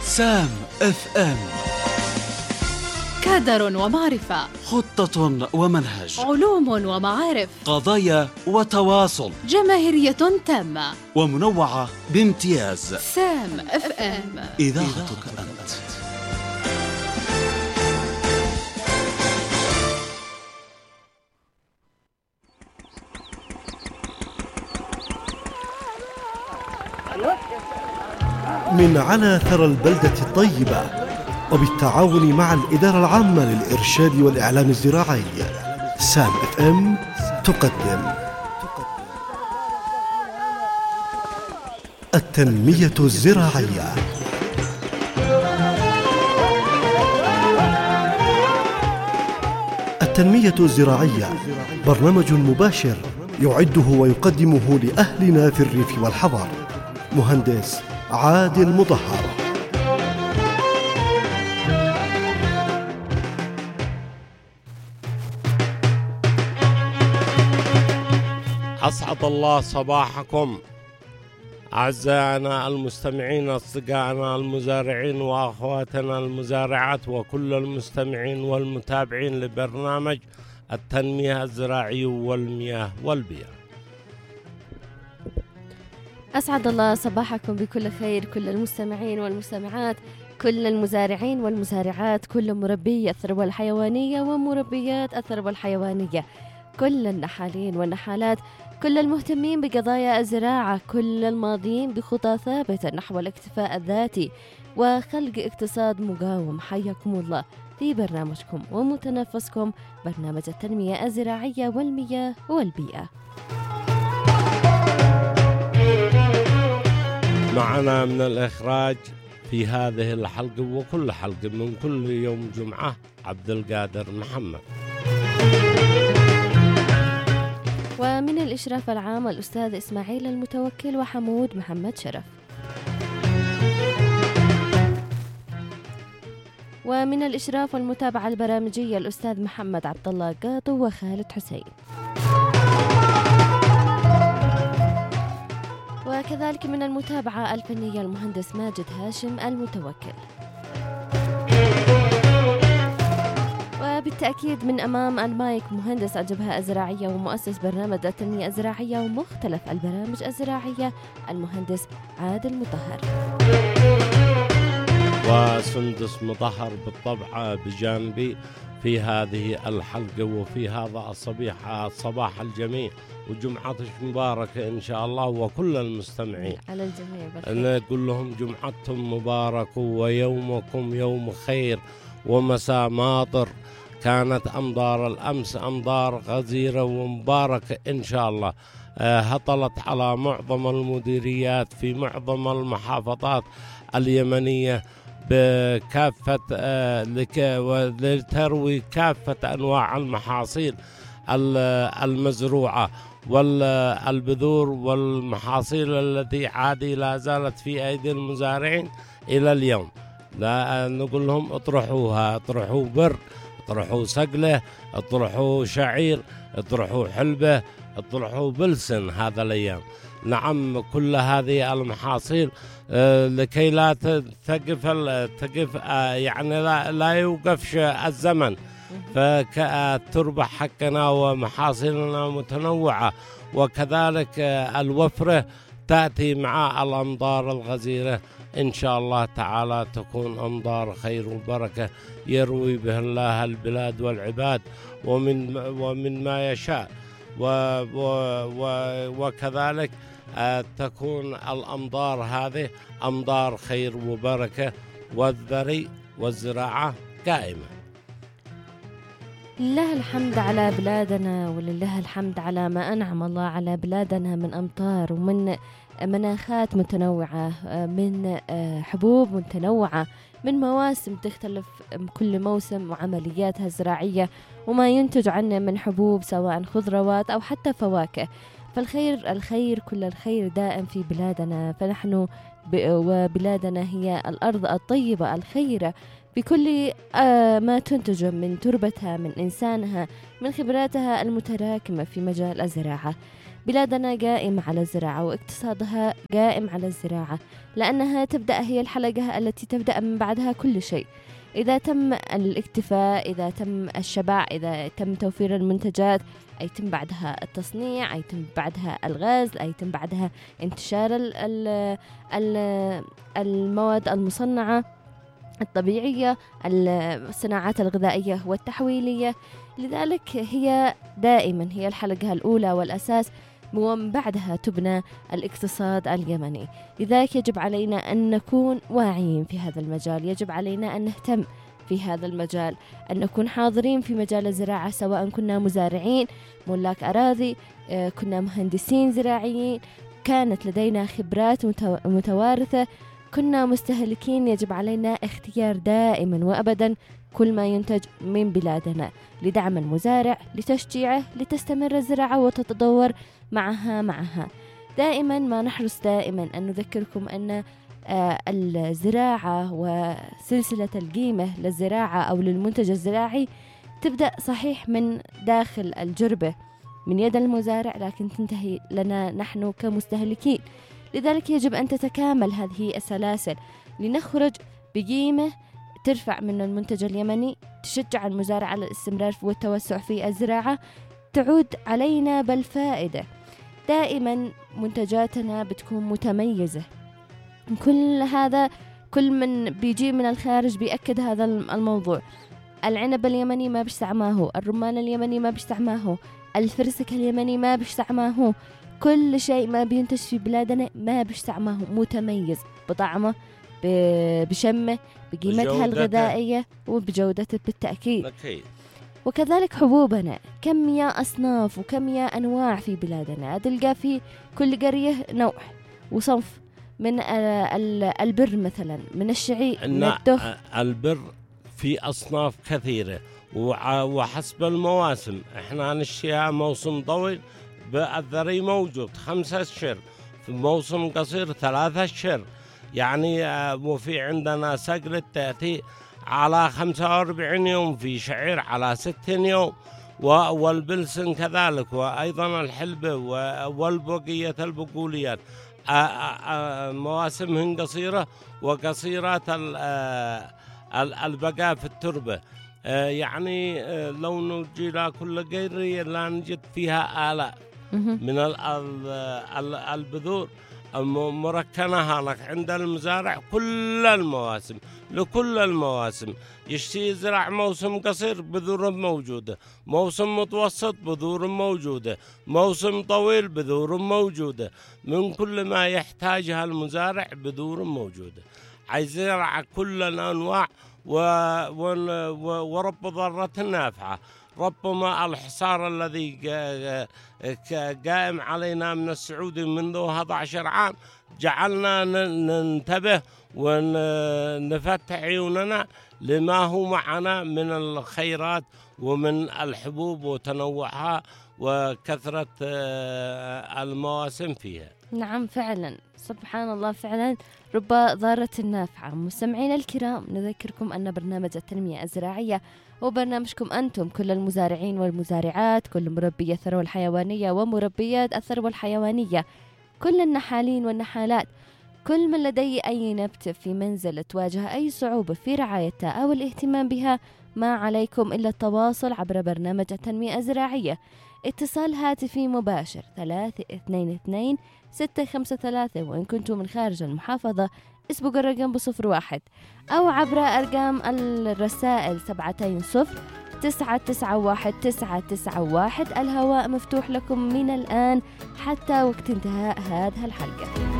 سام اف ام. كادر ومعرفة، خطة ومنهج، علوم ومعارف، قضايا وتواصل، جماهيرية تامة ومنوعة بامتياز. سام اف ام، إذاعتك أنت. من على ثرى البلدة الطيبة وبالتعاون مع الإدارة العامة للإرشاد والإعلام الزراعي، سام اف ام تقدم التنمية الزراعية. التنمية الزراعية برنامج مباشر يعده ويقدمه لأهلنا في الريف والحضر، مهندس عادل مطهر. أسعد الله صباحكم أعزائنا المستمعين، أصدقائنا المزارعين وأخواتنا المزارعات وكل المستمعين والمتابعين لبرنامج التنمية الزراعية والمياه والبيئة. أسعد الله صباحكم بكل خير، كل المستمعين والمستمعات، كل المزارعين والمزارعات، كل مربي الثروة الحيوانية ومربيات الثروة الحيوانية، كل النحالين والنحالات، كل المهتمين بقضايا الزراعة، كل الماضين بخطى ثابتة نحو الاكتفاء الذاتي وخلق اقتصاد مقاوم. حياكم الله في برنامجكم ومتنفسكم، برنامج التنمية الزراعية والمياه والبيئة. معنا من الإخراج في هذه الحلقة وكل حلقة من كل يوم جمعة عبد القادر محمد، ومن الإشراف العام الأستاذ إسماعيل المتوكل وحمود محمد شرف، ومن الإشراف والمتابعة البرامجية الأستاذ محمد عبد الله قاطو وخالد حسين، وكذلك من المتابعة الفنية المهندس ماجد هاشم المتوكل، وبالتأكيد من أمام المايك مهندس الجبهة الزراعية ومؤسس برنامج التنمية الزراعية ومختلف البرامج الزراعية المهندس عادل مطهر، وسندس مطهر بالطبع بجانبي في هذه الحلقة وفي هذا الصباح الجميل، وجمعتك مباركة إن شاء الله وكل المستمعين على الجميع أنا أقول لهم جمعتهم مبارك ويومكم يوم خير ومساء ماطر. كانت أمطار الأمس أمطار غزيرة ومباركة إن شاء الله، هطلت على معظم المديريات في معظم المحافظات اليمنية بكافة لتروي كافة أنواع المحاصيل المزروعة والبذور والمحاصيل التي عادي لا زالت في أيدي المزارعين إلى اليوم. لا نقول لهم اطرحوها، اطرحوا بر، اطرحوا سقلة، اطرحوا شعير، اطرحوا حلبة، اطرحوا بلسن هذا الأيام. نعم كل هذه المحاصيل لكي لا تقف يعني لا يوقفش الزمن، فتربح حقنا ومحاصيلنا متنوعة، وكذلك الوفرة تأتي مع الأمطار الغزيرة إن شاء الله تعالى، تكون أمطار خير وبركة يروي به الله البلاد والعباد ومن ما يشاء، وكذلك تكون الأمطار هذه أمطار خير وبركة، والذري والزراعة قائمة. لله الحمد على بلادنا، ولله الحمد على ما أنعم الله على بلادنا من أمطار ومن مناخات متنوعة، من حبوب متنوعة، من مواسم تختلف كل موسم وعملياتها الزراعية وما ينتج عنه من حبوب سواء خضروات أو حتى فواكه. فالخير كل الخير دائم في بلادنا، فنحن وبلادنا هي الأرض الطيبة الخيرة بكل ما تنتج من تربتها، من إنسانها، من خبراتها المتراكمة في مجال الزراعة. بلادنا قائمة على الزراعة واقتصادها قائم على الزراعة، لأنها تبدأ هي الحلقة التي تبدأ من بعدها كل شيء. إذا تم الاكتفاء، إذا تم الشبع، إذا تم توفير المنتجات، يتم بعدها التصنيع، يتم بعدها الغزل، يتم بعدها انتشار المواد المصنعة الطبيعية، الصناعات الغذائية والتحويلية. لذلك هي دائما هي الحلقة الأولى والأساس، ومن بعدها تبنى الاقتصاد اليمني. لذلك يجب علينا أن نكون واعيين في هذا المجال، يجب علينا أن نهتم في هذا المجال، أن نكون حاضرين في مجال الزراعة، سواء كنا مزارعين، ملاك أراضي، كنا مهندسين زراعيين، كانت لدينا خبرات متوارثة، كنا مستهلكين. يجب علينا اختيار دائما وأبدا كل ما ينتج من بلادنا لدعم المزارع، لتشجيعه، لتستمر الزراعة وتتطور معها. دائما ما نحرص دائما أن نذكركم أن الزراعة وسلسلة القيمة للزراعة أو للمنتج الزراعي تبدأ صحيح من داخل الجربة من يد المزارع، لكن تنتهي لنا نحن كمستهلكين. لذلك يجب أن تتكامل هذه السلاسل لنخرج بقيمة ترفع من المنتج اليمني، تشجع المزارع على الاستمرار والتوسع في الزراعة، تعود علينا بالفائدة. دائما منتجاتنا بتكون متميزة. كل من بيجي من الخارج بيأكد هذا الموضوع. العنب اليمني ما بيستعماه، الرمان اليمني ما بيستعماه، الفرسك اليمني ما بيستعماه، كل شيء ما بينتج في بلادنا ما بيستعماه، متميز بطعمه، بشمه، بقيمتها الغذائية وبجودته بالتأكيد. وكذلك حبوبنا، كم يا أصناف وكم يا أنواع في بلادنا. تلقى في كل قرية نوع وصنف من البر مثلا، من الشعير، من الدخ. البر في أصناف كثيرة وحسب المواسم. احنا نشتيها موسم طويل بالذري موجود 5 أشهر، في موسم قصير 3 أشهر. يعني وفي عندنا سقلة تأتي على 45 يوم، في شعير على 60 يوم، والبلسن كذلك، وأيضا الحلبة والبقية البقوليات. مواسمهن قصيرة وقصيرات البقاء في التربة. يعني لو نجي إلى كل قرية لا نجد فيها آلاف من البذور مركنها لك عند المزارع كل المواسم، لكل المواسم. يشتي يزرع موسم قصير بذور موجودة، موسم متوسط بذور موجودة، موسم طويل بذور موجودة، من كل ما يحتاجها المزارع بذور موجودة. عايز يزرع كل الأنواع ورب ضارة نافعة. ربما الحصار الذي قائم علينا من السعودي منذ 11 عام جعلنا ننتبه ونفتح عيوننا لما هو معنا من الخيرات ومن الحبوب وتنوعها وكثرة المواسم فيها. نعم فعلا، سبحان الله، فعلا رب ضارة نافعة. مستمعينا الكرام، نذكركم أن برنامج التنمية الزراعية هو برنامجكم أنتم، كل المزارعين والمزارعات، كل مربي الثروة الحيوانية ومربيات الثروة الحيوانية، كل النحالين والنحالات، كل من لديه أي نبتة في منزل تواجه أي صعوبة في رعايتها أو الاهتمام بها، ما عليكم إلا التواصل عبر برنامج التنمية الزراعية. اتصال هاتفي مباشر 322-653، وإن كنتم من خارج المحافظة اسبقوا الرقم ب01، أو عبر أرقام الرسائل 720-991-991. الهواء مفتوح لكم من الآن حتى وقت انتهاء هذه الحلقة.